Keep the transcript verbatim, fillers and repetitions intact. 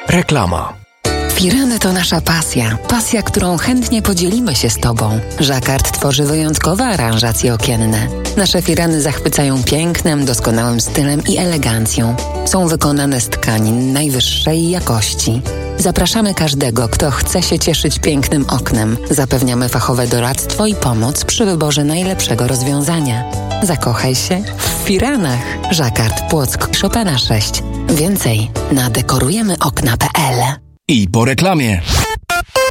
Reklama. Firany to nasza pasja. Pasja, którą chętnie podzielimy się z Tobą. Jacquard tworzy wyjątkowe aranżacje okienne. Nasze firany zachwycają pięknem, doskonałym stylem i elegancją. Są wykonane z tkanin najwyższej jakości. Zapraszamy każdego, kto chce się cieszyć pięknym oknem. Zapewniamy fachowe doradztwo i pomoc przy wyborze najlepszego rozwiązania. Zakochaj się w firanach. Jacquard, Płock, Chopina sześć. Więcej na dekorujemy okna kropka p l. I po reklamie.